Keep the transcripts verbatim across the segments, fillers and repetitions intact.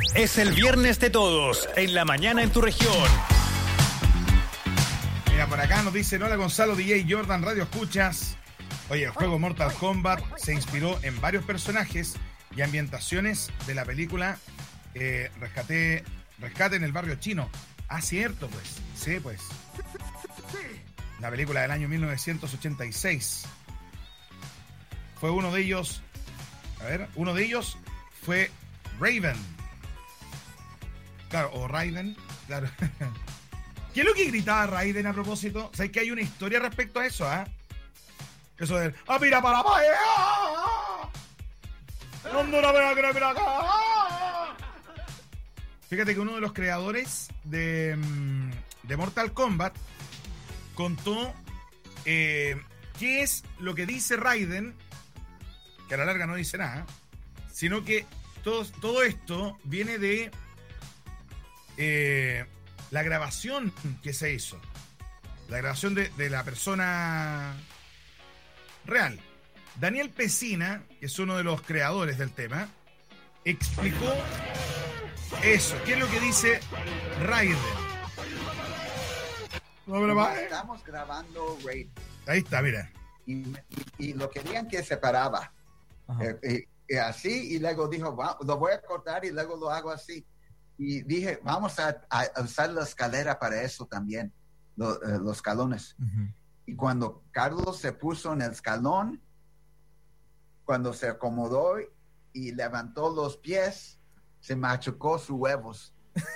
Es el viernes de todos, en la mañana en tu región. Mira, por acá nos dicen, hola Gonzalo, D J Jordan, Radio Escuchas. Oye, el juego Mortal Kombat se inspiró en varios personajes y ambientaciones de la película eh, Rescate, Rescate en el Barrio Chino. Ah, cierto, pues. Sí, pues. La película del año mil novecientos ochenta y seis. Fue uno de ellos... A ver, uno de ellos fue Raven. Claro, o Raiden, claro. ¿Qué es lo que gritaba Raiden a propósito? ¿Sabes que hay una historia respecto a eso, ah? ¿eh? Eso de... ¡Ah, mira para allá! Fíjate que uno de los creadores de, de Mortal Kombat contó eh, qué es lo que dice Raiden, que a la larga no dice nada, sino que todo, todo esto viene de eh, la grabación que se hizo. La grabación de, de la persona real. Daniel Pesina, que es uno de los creadores del tema, explicó eso. ¿Qué es lo que dice Raiden? Estamos grabando Raiden. Ahí está, mira. Y, y, y lo querían que se paraba. Eh, y, y así, y luego dijo, wow, lo voy a cortar y luego lo hago así. Y dije, vamos a, a usar la escalera para eso también, lo, eh, los escalones. Uh-huh. Y cuando Carlos se puso en el escalón, cuando se acomodó y levantó los pies, se machucó sus huevos.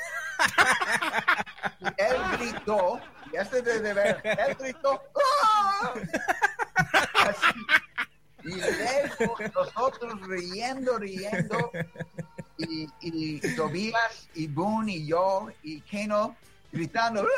Y él gritó, y este de ver, él gritó, ¡ah! Así. Y luego nosotros riendo, riendo, y, y Tobías, y Boone, y yo, y Keno, gritando,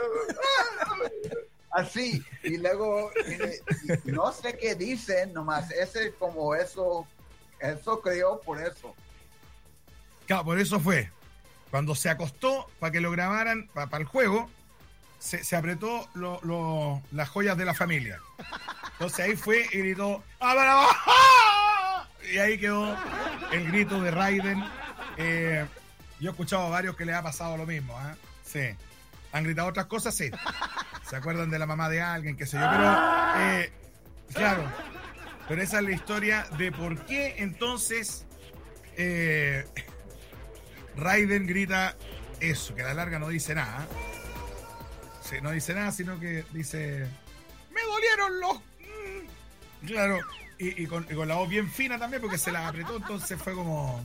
así. Y luego, y, y no sé qué dicen, nomás, ese como eso, eso creo por eso. Claro, por eso fue. Cuando se acostó para que lo grabaran para, para el juego, se, se apretó lo, lo, las joyas de la familia. Entonces ahí fue y gritó ¡ah! Y ahí quedó el grito de Raiden. Eh, yo he escuchado a varios que les ha pasado lo mismo, ¿eh? Sí. ¿Han gritado otras cosas? Sí. ¿Se acuerdan de la mamá de alguien? Qué sé yo. Pero, eh, claro. Pero esa es la historia de por qué entonces eh, Raiden grita eso, que a la larga no dice nada. Sí, no dice nada, sino que dice... ¡Me dolieron los... Mm! Claro, y, y, con, y con la voz bien fina también, porque se la apretó, entonces fue como...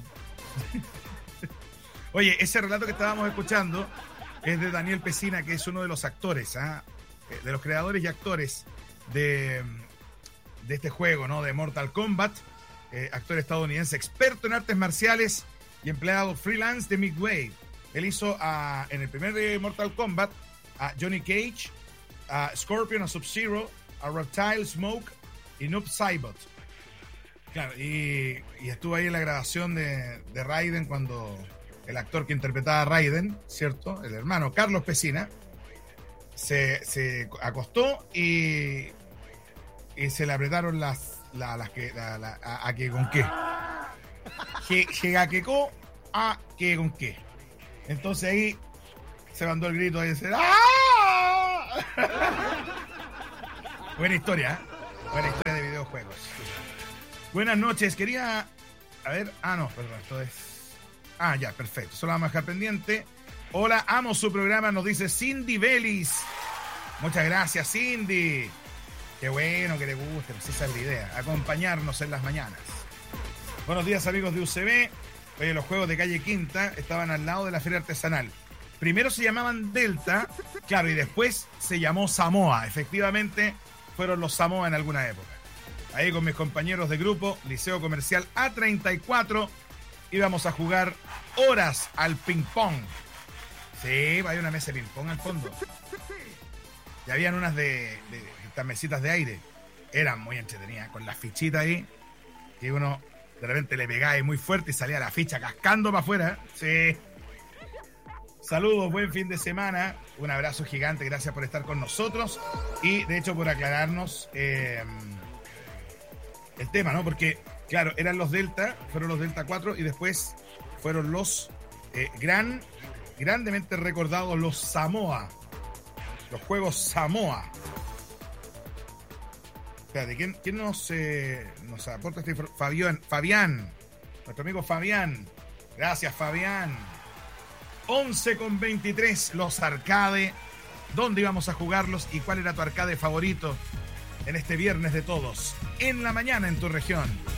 Oye, ese relato que estábamos escuchando es de Daniel Pesina, que es uno de los actores, ¿eh? de los creadores y actores de, de este juego, ¿no? De Mortal Kombat, eh, actor estadounidense, experto en artes marciales y empleado freelance de Midway. Él hizo a, en el primer de Mortal Kombat a Johnny Cage, a Scorpion, a Sub-Zero, a Reptile, Smoke y Noob Saibot. Claro, y, y estuvo ahí en la grabación de, de Raiden cuando el actor que interpretaba a Raiden, ¿cierto? El hermano Carlos Pesina, se, se acostó y, y se le apretaron las, la, las que, la, la, a, a que con qué. Llegaquecó a que con qué. Entonces ahí se mandó el grito ahí de decir, ¡ah! Buena historia, ¿eh? Buena historia de videojuegos. Buenas noches, quería... A ver, ah, no, perdón, esto es... Ah, ya, perfecto, solo vamos a dejar pendiente. Hola, amo su programa, nos dice Cindy Vélez. Muchas gracias, Cindy. Qué bueno que le guste, pues esa es la idea, acompañarnos en las mañanas. Buenos días, amigos de U C B. Oye, los juegos de calle Quinta estaban al lado de la feria artesanal. Primero se llamaban Delta, claro, y después se llamó Samoa. Efectivamente, fueron los Samoa en alguna época. Ahí con mis compañeros de grupo, Liceo Comercial A treinta y cuatro, íbamos a jugar horas al ping-pong. Sí, hay una mesa de ping-pong al fondo. Y habían unas de, de, de estas mesitas de aire. Eran muy entretenidas, con las fichitas ahí. Y uno de repente le pegaba ahí muy fuerte y salía la ficha cascando para afuera. Sí. Saludos, buen fin de semana. Un abrazo gigante, gracias por estar con nosotros. Y de hecho por aclararnos eh, el tema, ¿no? Porque, claro, eran los Delta, fueron los Delta cuatro y después fueron los Eh, gran, grandemente recordados los Samoa. Los juegos Samoa. Espérate, ¿quién, quién nos, eh, nos aporta este informe? Fabián, Fabián, nuestro amigo Fabián. Gracias, Fabián. once con veintitrés, los arcade. ¿Dónde íbamos a jugarlos y cuál era tu arcade favorito en este viernes de todos? En la mañana en tu región.